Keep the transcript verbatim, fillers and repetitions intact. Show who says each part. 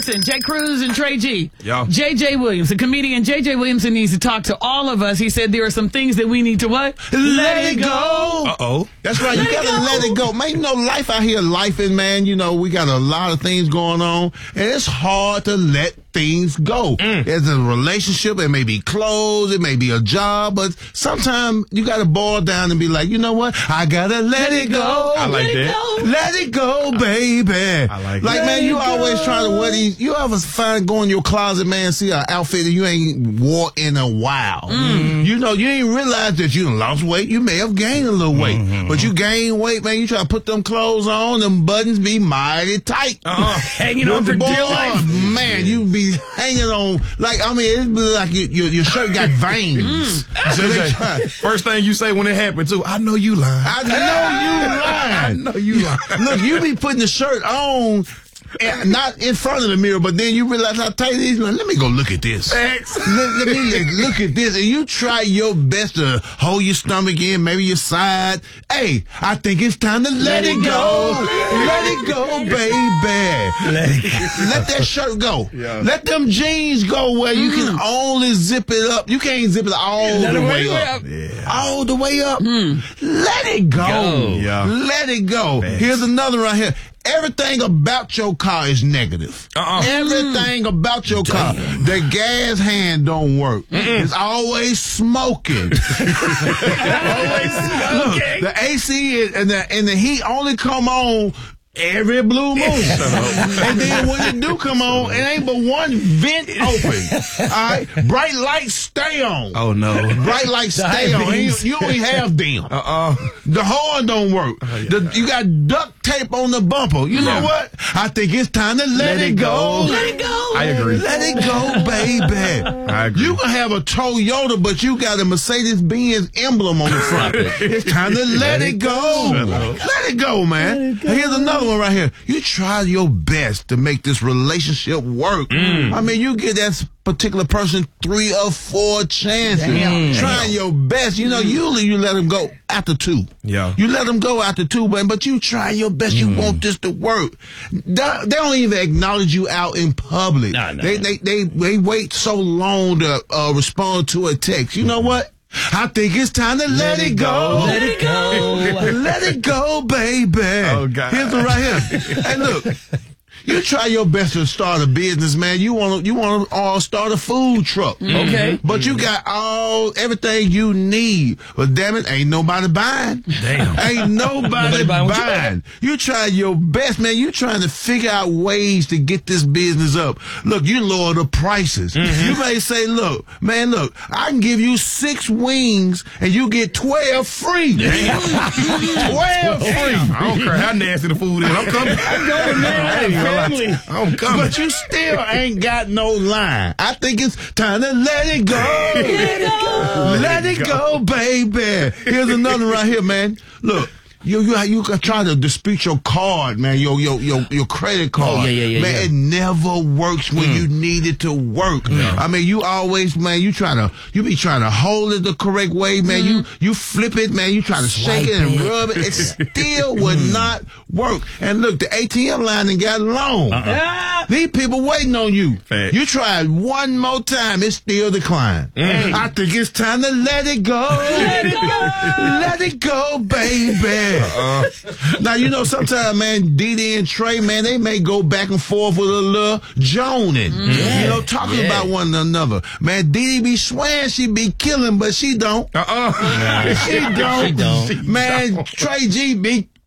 Speaker 1: listen, Jay Cruz and Trey G.
Speaker 2: Yeah.
Speaker 1: J J Williams, the comedian J J Williamson needs to talk to all of us. He said there are some things that we need to what?
Speaker 3: Let it go.
Speaker 2: Uh-oh.
Speaker 3: That's right. You
Speaker 1: Let it
Speaker 3: gotta
Speaker 1: go.
Speaker 3: let it go. Man, you know, life out here, lifing, man. You know, we got a lot of things going on, and it's hard to let things go.
Speaker 2: Mm.
Speaker 3: There's a relationship, it may be clothes, it may be a job, but sometimes you gotta boil down and be like, you know what? I gotta let, let it go. go.
Speaker 2: I like
Speaker 1: let
Speaker 2: that.
Speaker 1: It go.
Speaker 3: Let it go, baby.
Speaker 2: I like
Speaker 3: Like,
Speaker 2: it.
Speaker 3: man, you
Speaker 1: Let it
Speaker 3: always
Speaker 1: go.
Speaker 3: try to wear these. You ever find, go in your closet, man, see an outfit that you ain't wore in a while.
Speaker 1: Mm.
Speaker 3: You know, you ain't realize that you done lost weight. You may have gained a little weight,
Speaker 2: Mm-hmm.
Speaker 3: but you gain weight, man. You try to put them clothes on, them buttons be mighty tight.
Speaker 2: Uh-uh.
Speaker 1: Hanging on for
Speaker 3: Boy,
Speaker 1: dear life.
Speaker 3: man, you be hanging on, like, I mean, it be like your, your, your shirt got veins. So they try.
Speaker 2: First thing you say when it happened, too, I know you lying.
Speaker 3: I know you lying.
Speaker 2: I know you lying.
Speaker 3: Look, you be putting the shirt on, and not in front of the mirror, but then you realize how tight it is. Like, let me go look at this.
Speaker 2: X.
Speaker 3: Let, let me look at this, and you try your best to hold your stomach in, maybe your side. Hey, I think it's time to let, let it go. go. Let it go, baby.
Speaker 2: Let it go.
Speaker 3: Let that shirt go.
Speaker 2: Yeah.
Speaker 3: Let them jeans go where you can only zip it up. You can't zip it all
Speaker 1: Let
Speaker 3: the
Speaker 1: it
Speaker 3: way
Speaker 1: way
Speaker 3: up.
Speaker 1: up.
Speaker 2: Yeah.
Speaker 3: All the way up. Let it go.
Speaker 1: Go.
Speaker 2: Yeah.
Speaker 3: Let it go.
Speaker 2: Thanks.
Speaker 3: Here's another right here. Everything about your car is negative.
Speaker 2: Uh-uh.
Speaker 3: Everything about your car. The gas hand don't work. It's always smoking.
Speaker 1: Always smoking.
Speaker 3: The A C is, and the and the heat only come on every blue moon. And then when it do come on, it ain't but one vent open. All right? Bright lights stay on.
Speaker 2: Oh, no.
Speaker 3: Bright lights stay on. You, you only have them.
Speaker 2: Uh-uh.
Speaker 3: The horn don't work.
Speaker 2: yeah.
Speaker 3: The, you got duct tape on the bumper. You know
Speaker 2: Yeah.
Speaker 3: what? I think it's time to let,
Speaker 2: Let
Speaker 3: it
Speaker 2: it
Speaker 3: go.
Speaker 2: go.
Speaker 1: Let it go.
Speaker 2: I agree.
Speaker 3: Let it go, baby.
Speaker 2: I agree.
Speaker 3: You can have a Toyota, but you got a Mercedes-Benz emblem on the front. It's time to let, it go. Let it go, man. Here's another one right here. You try your best to make this relationship work. I mean, you get that particular person three or four chances.
Speaker 1: Damn.
Speaker 3: Trying your best. You know, usually you let them go after two.
Speaker 2: Yeah.
Speaker 3: You let them go after two, but, but you try your best. You want this to work. They, they don't even acknowledge you out in public.
Speaker 1: Nah, nah,
Speaker 3: they,
Speaker 1: nah.
Speaker 3: they, they, they wait so long to uh, respond to a text. You know what? I think it's time to let, it go.
Speaker 1: Let it go.
Speaker 3: Let it go, baby.
Speaker 2: Oh, God.
Speaker 3: Here's one right here. Hey, look. You try your best to start a business, man. You want to, you want to uh, start a food truck.
Speaker 1: Okay.
Speaker 3: But you got all, everything you need. But damn it, ain't nobody buying.
Speaker 2: Damn.
Speaker 3: Ain't nobody,
Speaker 1: Nobody buying what you
Speaker 3: buying. You try your best, man. You trying to figure out ways to get this business up. Look, you lower the prices. You may say, look, man, look, I can give you six wings and you get twelve free. twelve free.
Speaker 2: I don't care how nasty the food is. I'm coming.
Speaker 1: I'm going, man.
Speaker 2: I ain't gonna lie to you. I'm coming.
Speaker 3: But you still ain't got no line. I think it's time to let it go.
Speaker 1: Let it go.
Speaker 3: Let it go, baby. Here's another right here, man. Look. You you you can try to dispute your card, man. Your your your your credit card,
Speaker 1: Oh, yeah, yeah, yeah,
Speaker 3: man.
Speaker 1: yeah.
Speaker 3: It never works when you need it to work. I mean, you always, man. You try to you be trying to hold it the correct way, man. You you flip it, man. You try to shake it and
Speaker 1: it.
Speaker 3: rub it. It still would not work. And look, the A T M line and got long.
Speaker 1: Ah.
Speaker 3: These people waiting on you.
Speaker 2: Fact.
Speaker 3: You tried one more time, it still declined. I think it's time to let it go.
Speaker 1: Let it go.
Speaker 3: Let it go, baby. Uh-uh. Now, you know, sometimes, man, Didi and Trey, man, they may go back and forth with a little joning.
Speaker 1: Yeah.
Speaker 3: You know, talking
Speaker 1: Yeah.
Speaker 3: about one another. Man, Didi be swearing she be killing, but she don't.
Speaker 2: Uh-uh.
Speaker 3: She don't.
Speaker 1: She don't.
Speaker 3: Man, Trey G be